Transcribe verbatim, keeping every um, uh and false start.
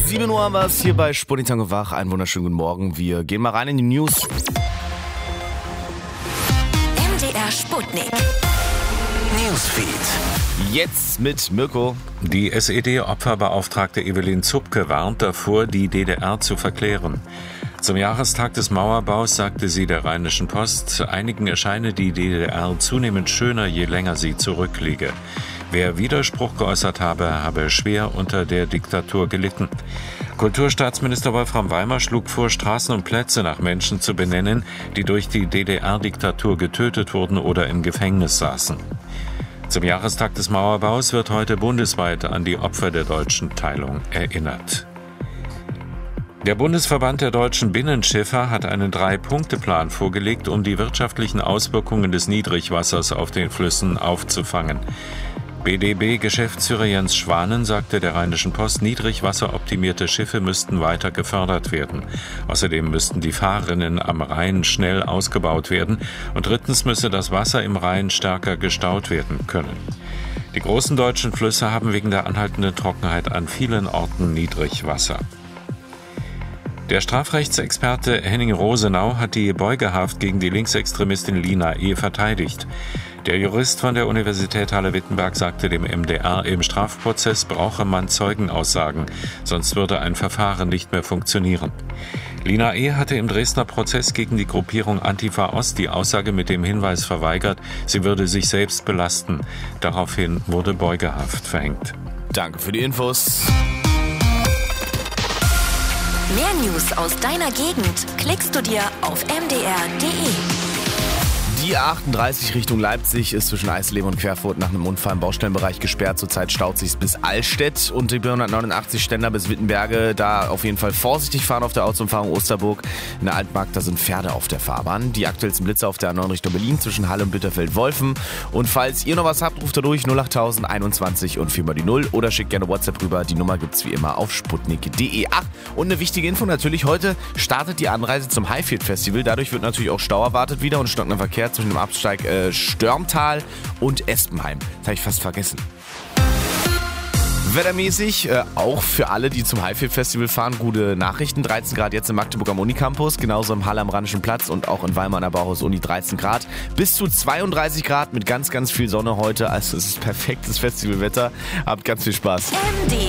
sieben Uhr haben wir es hier bei Sputnik Tango Wach. Einen wunderschönen guten Morgen. Wir gehen mal rein in die News. M D R Sputnik Newsfeed. Jetzt mit Mirko. Die S E D-Opferbeauftragte Evelyn Zupke warnt davor, die D D R zu verklären. Zum Jahrestag des Mauerbaus sagte sie der Rheinischen Post, einigen erscheine die D D R zunehmend schöner, je länger sie zurückliege. Wer Widerspruch geäußert habe, habe schwer unter der Diktatur gelitten. Kulturstaatsminister Wolfram Weimer schlug vor, Straßen und Plätze nach Menschen zu benennen, die durch die D D R-Diktatur getötet wurden oder im Gefängnis saßen. Zum Jahrestag des Mauerbaus wird heute bundesweit an die Opfer der deutschen Teilung erinnert. Der Bundesverband der deutschen Binnenschiffer hat einen Drei-Punkte-Plan vorgelegt, um die wirtschaftlichen Auswirkungen des Niedrigwassers auf den Flüssen aufzufangen. B D B-Geschäftsführer Jens Schwanen sagte der Rheinischen Post, niedrigwasseroptimierte Schiffe müssten weiter gefördert werden. Außerdem müssten die Fahrrinnen am Rhein schnell ausgebaut werden und drittens müsse das Wasser im Rhein stärker gestaut werden können. Die großen deutschen Flüsse haben wegen der anhaltenden Trockenheit an vielen Orten Niedrigwasser. Der Strafrechtsexperte Henning Rosenau hat die Beugehaft gegen die Linksextremistin Lina E. verteidigt. Der Jurist von der Universität Halle-Wittenberg sagte dem M D R, im Strafprozess brauche man Zeugenaussagen, sonst würde ein Verfahren nicht mehr funktionieren. Lina E. hatte im Dresdner Prozess gegen die Gruppierung Antifa Ost die Aussage mit dem Hinweis verweigert, sie würde sich selbst belasten. Daraufhin wurde Beugehaft verhängt. Danke für die Infos. Mehr News aus deiner Gegend klickst du dir auf m d r punkt d e. Die A achtunddreißig Richtung Leipzig ist zwischen Eisleben und Querfurt nach einem Unfall im Baustellenbereich gesperrt. Zurzeit staut sich bis Allstedt und die B hundertneunundachtzig Ständer bis Wittenberge. Da auf jeden Fall vorsichtig fahren auf der Ortsumfahrung Osterburg. In der Altmark, da sind Pferde auf der Fahrbahn. Die aktuellsten Blitze auf der A neun Richtung Berlin zwischen Halle und Bitterfeld-Wolfen. Und falls ihr noch was habt, ruft da durch null acht tausend einundzwanzig und vier mal die null oder schickt gerne WhatsApp rüber. Die Nummer gibt's wie immer auf sputnik punkt d e. Ach, und eine wichtige Info natürlich. Heute startet die Anreise zum Highfield Festival. Dadurch wird natürlich auch Stau erwartet wieder und stockender Verkehr zwischen dem Absteig äh, Störmtal und Espenheim. Das habe ich fast vergessen. Wettermäßig, äh, auch für alle, die zum Highfield Festival fahren, gute Nachrichten. dreizehn Grad jetzt in Magdeburg am Unicampus, genauso im Halle am Rheinischen Platz und auch in Weimar an der Bauhaus-Uni dreizehn Grad. Bis zu zweiunddreißig Grad mit ganz, ganz viel Sonne heute. Also es ist perfektes Festivalwetter. Habt ganz viel Spaß. M D